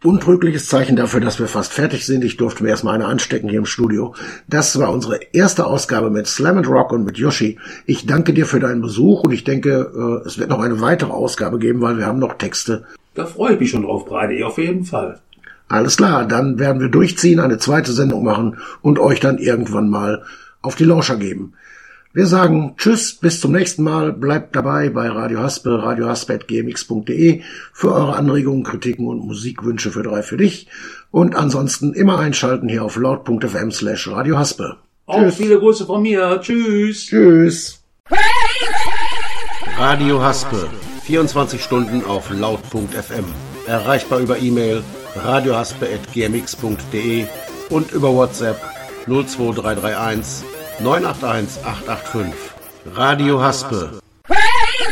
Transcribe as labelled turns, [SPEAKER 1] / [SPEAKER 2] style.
[SPEAKER 1] untrügliches Zeichen dafür, dass wir fast fertig sind. Ich durfte mir erstmal eine anstecken hier im Studio. Das war unsere erste Ausgabe mit Slam & Rock und mit Yoshi. Ich danke dir für deinen Besuch und ich denke, es wird noch eine weitere Ausgabe geben, weil wir haben noch Texte.
[SPEAKER 2] Da freue ich mich schon drauf, Breidi, auf jeden Fall.
[SPEAKER 1] Alles klar, dann werden wir durchziehen, eine zweite Sendung machen und euch dann irgendwann mal auf die Lauscher geben. Wir sagen Tschüss, bis zum nächsten Mal. Bleibt dabei bei Radio Haspe, radiohaspe@gmx.de für eure Anregungen, Kritiken und Musikwünsche für 3 für dich. Und ansonsten immer einschalten hier auf laut.fm/radiohaspe.
[SPEAKER 2] Auch viele Grüße von mir. Tschüss.
[SPEAKER 1] Tschüss. Radio Haspe, 24 Stunden auf laut.fm. Erreichbar über E-Mail radiohaspe@gmx.de und über WhatsApp 02331 981 885. Radio Haspe.